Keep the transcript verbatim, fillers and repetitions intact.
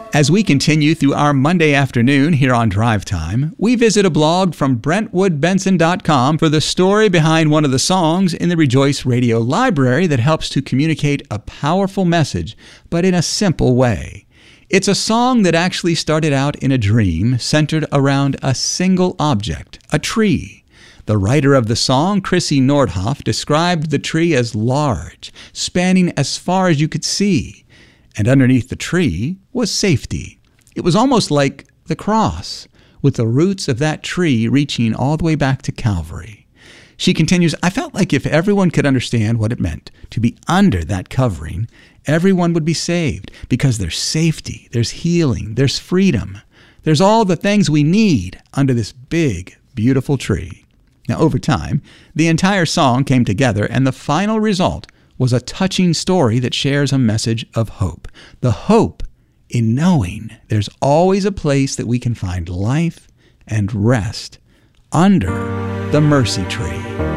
As we continue through our Monday afternoon here on Drive Time, we visit a blog from Brentwood Benson dot com for the story behind one of the songs in the Rejoice Radio Library that helps to communicate a powerful message, but in a simple way. It's a song that actually started out in a dream centered around a single object, a tree. The writer of the song, Chrissy Nordhoff, described the tree as large, spanning as far as you could see. And underneath the tree was safety. It was almost like the cross, with the roots of that tree reaching all the way back to Calvary. She continues, I felt like if everyone could understand what it meant to be under that covering, everyone would be saved, because there's safety, there's healing, there's freedom. There's all the things we need under this big, beautiful tree. Now, over time, the entire song came together, and the final result was a touching story that shares a message of hope. The hope in knowing there's always a place that we can find life and rest under the mercy tree.